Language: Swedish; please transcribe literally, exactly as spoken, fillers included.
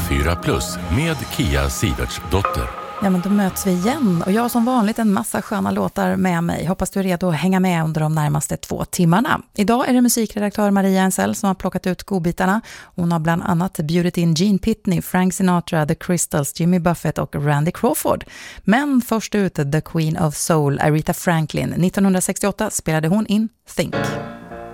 fyra plus med Kia Sivertsdotter. Ja, men då möts vi igen och jag har som vanligt en massa sköna låtar med mig. Hoppas du är redo att hänga med under de närmaste två timmarna. Idag är det musikredaktör Maria Ensel som har plockat ut godbitarna. Hon har bland annat bjudit in Gene Pitney, Frank Sinatra, The Crystals, Jimmy Buffett och Randy Crawford. Men först ut The Queen of Soul, Aretha Franklin. nittonhundrasextioåtta spelade hon in Think.